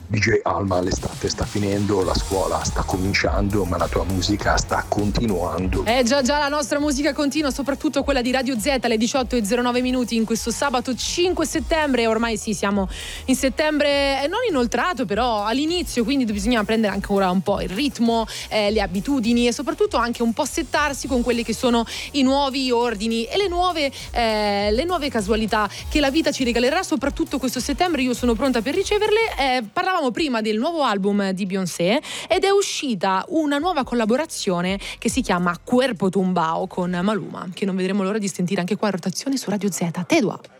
DJ Alma, l'estate sta finendo, la scuola sta cominciando, ma la tua musica sta continuando. Già la nostra musica continua, soprattutto quella di Radio Z alle 18:09 in questo sabato 5 settembre. Ormai sì, siamo in settembre non inoltrato, però all'inizio, quindi bisogna prendere ancora un po' il ritmo, le abitudini e soprattutto anche un po' settarsi con quelli che sono i nuovi ordini e le nuove casualità che la vita ci regalerà, soprattutto questo settembre. Io sono pronta per riceverle. Parlavamo prima del nuovo album di Beyoncé ed è uscita una nuova collaborazione che si chiama Cuerpo Tumbao con Maluma, che non vedremo l'ora di sentire anche qua a rotazione su Radio Z. Te dua.